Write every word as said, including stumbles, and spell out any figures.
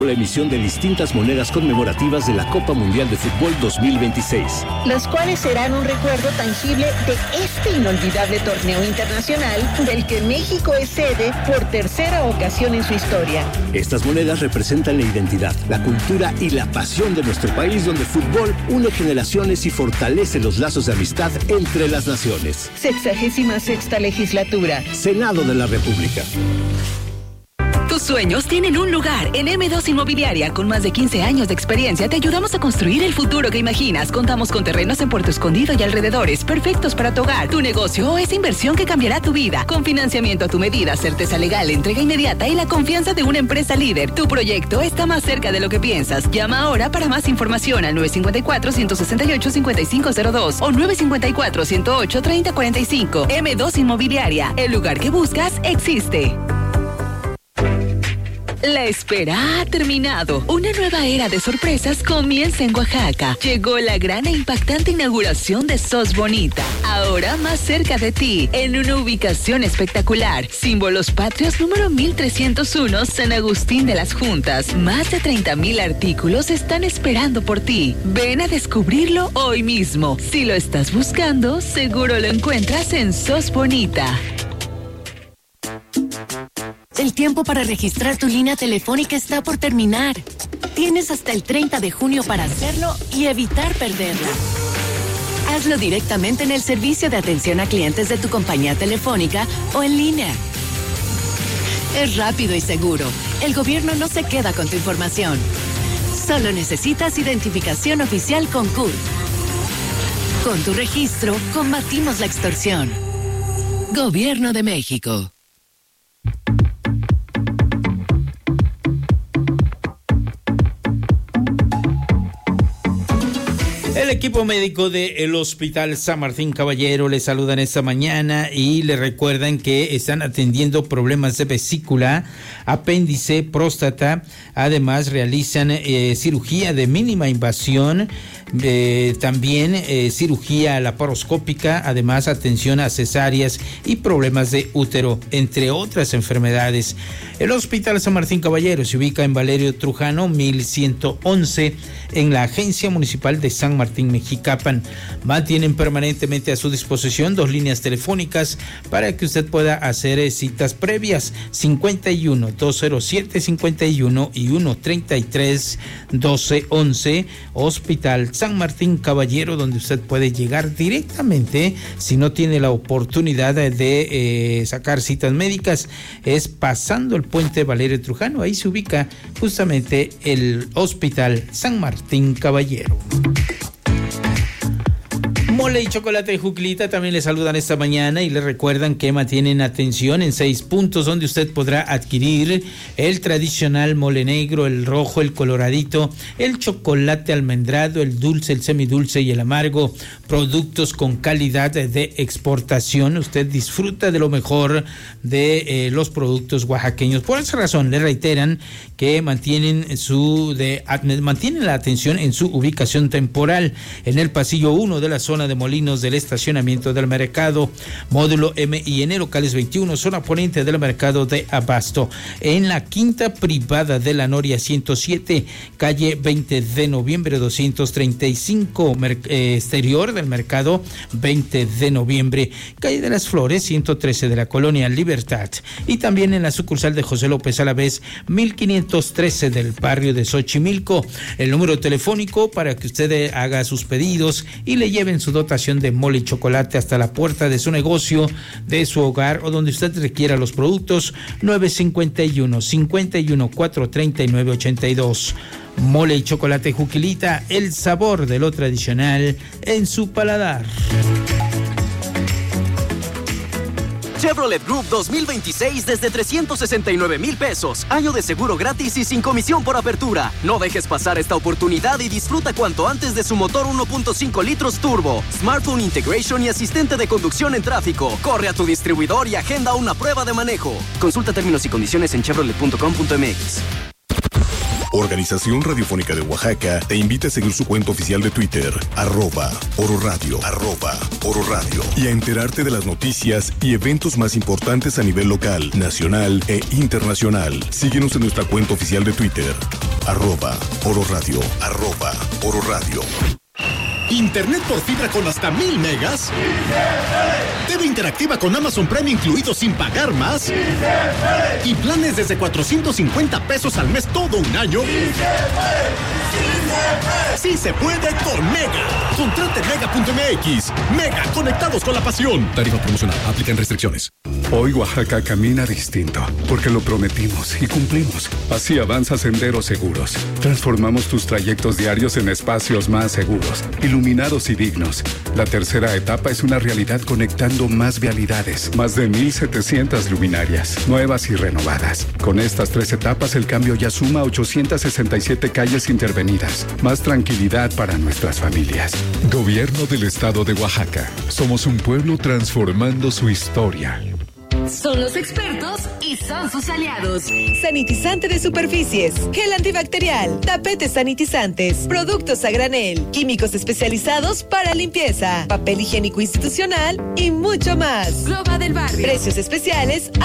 La emisión de distintas monedas conmemorativas de la Copa Mundial de Fútbol dos mil veintiséis. Las cuales serán un recuerdo tangible de este inolvidable torneo internacional del que México es sede por tercera ocasión en su historia. Estas monedas representan la identidad, la cultura y la pasión de nuestro país, donde el fútbol une generaciones y fortalece los lazos de amistad entre las naciones. Sexagésima sexta legislatura. Senado de la República. Tus sueños tienen un lugar en eme dos Inmobiliaria. Con más de quince años de experiencia, te ayudamos a construir el futuro que imaginas. Contamos con terrenos en Puerto Escondido y alrededores, perfectos para tu hogar, tu negocio o esa inversión que cambiará tu vida. Con financiamiento a tu medida, certeza legal, entrega inmediata y la confianza de una empresa líder. Tu proyecto está más cerca de lo que piensas. Llama ahora para más información al nueve cinco cuatro, uno seis ocho, cinco cinco cero dos o nueve cinco cuatro, uno cero ocho, tres cero cuatro cinco. eme dos Inmobiliaria. El lugar que buscas existe. La espera ha terminado. Una nueva era de sorpresas comienza en Oaxaca. Llegó la gran e impactante inauguración de Sos Bonita. Ahora más cerca de ti, en una ubicación espectacular. Símbolos Patrios número mil trescientos uno, San Agustín de las Juntas. Más de treinta mil artículos están esperando por ti. Ven a descubrirlo hoy mismo. Si lo estás buscando, seguro lo encuentras en Sos Bonita. El tiempo para registrar tu línea telefónica está por terminar. Tienes hasta el treinta de junio para hacerlo y evitar perderla. Hazlo directamente en el servicio de atención a clientes de tu compañía telefónica o en línea. Es rápido y seguro. El gobierno no se queda con tu información. Solo necesitas identificación oficial con C U R. Con tu registro, combatimos la extorsión. Gobierno de México. El equipo médico del Hospital San Martín Caballero le saludan esta mañana y le recuerdan que están atendiendo problemas de vesícula, apéndice, próstata. Además realizan eh, cirugía de mínima invasión, eh, también eh, cirugía laparoscópica, además atención a cesáreas y problemas de útero, entre otras enfermedades. El Hospital San Martín Caballero se ubica en Valerio Trujano mil ciento once, en la Agencia Municipal de San Martín Mexicapan. Mantienen permanentemente a su disposición dos líneas telefónicas para que usted pueda hacer citas previas: cincuenta y uno, doscientos siete, cincuenta y uno y ciento treinta y tres, doce once. Hospital San Martín Caballero, donde usted puede llegar directamente si no tiene la oportunidad de eh, sacar citas médicas. Es pasando el puente Valerio Trujano, ahí se ubica justamente el Hospital San Martín Caballero. Mole y Chocolate Juclita también le saludan esta mañana y le recuerdan que mantienen atención en seis puntos donde usted podrá adquirir el tradicional mole negro, el rojo, el coloradito, el chocolate almendrado, el dulce, el semidulce y el amargo. Productos con calidad de exportación. Usted disfruta de lo mejor de eh, los productos oaxaqueños. Por esa razón le reiteran que mantienen su de mantienen la atención en su ubicación temporal en el pasillo uno de la zona de Molinos del estacionamiento del mercado, módulo M y N, locales veintiuno, zona poniente del mercado de Abasto. En la quinta privada de la Noria ciento siete, calle veinte de noviembre doscientos treinta y cinco, mer- eh, exterior del mercado veinte de noviembre, calle de las Flores ciento trece de la colonia Libertad, y también en la sucursal de José López Alavés mil quinientos trece del barrio de Xochimilco. El número telefónico para que usted haga sus pedidos y le lleven su dotación de mole y chocolate hasta la puerta de su negocio, de su hogar o donde usted requiera los productos: nueve cincuenta y uno, cincuenta y uno, cuatro treinta y nueve, ochenta y dos. Mole y Chocolate Juquilita, el sabor de lo tradicional en su paladar. Chevrolet Group dos mil veintiséis desde trescientos sesenta y nueve mil pesos. Año de seguro gratis y sin comisión por apertura. No dejes pasar esta oportunidad y disfruta cuanto antes de su motor uno punto cinco litros turbo, smartphone integration y asistente de conducción en tráfico. Corre a tu distribuidor y agenda una prueba de manejo. Consulta términos y condiciones en chevrolet punto com punto m x. Organización Radiofónica de Oaxaca te invita a seguir su cuenta oficial de Twitter, arroba Oro Radio, arroba Oro Radio, y a enterarte de las noticias y eventos más importantes a nivel local, nacional e internacional. Síguenos en nuestra cuenta oficial de Twitter, arroba Oro Radio, arroba Oro Radio. ¿Internet por fibra con hasta mil megas? ¡Sí se puede! ¿T V interactiva con Amazon Prime incluido sin pagar más? ¡Sí se puede! ¿Y planes desde cuatrocientos cincuenta pesos al mes todo un año? ¡Sí se puede! ¡Sí se puede! ¡Sí se puede con Mega! Contrate mega punto m x. Mega, conectados con la pasión. Tarifa promocional. Aplican restricciones. Hoy Oaxaca camina distinto, porque lo prometimos y cumplimos. Así avanza Senderos Seguros. Transformamos tus trayectos diarios en espacios más seguros, iluminados y dignos. La tercera etapa es una realidad conectando más vialidades, más de mil setecientas luminarias, nuevas y renovadas. Con estas tres etapas el cambio ya suma ochocientas sesenta y siete calles intervenidas, más tranquilidad para nuestras familias. Gobierno del Estado de Oaxaca. Somos un pueblo transformando su historia. Son los expertos y son sus aliados. Sanitizante de superficies, gel antibacterial, tapetes sanitizantes, productos a granel, químicos especializados para limpieza, papel higiénico institucional y mucho más. Globa del Barrio. Precios especiales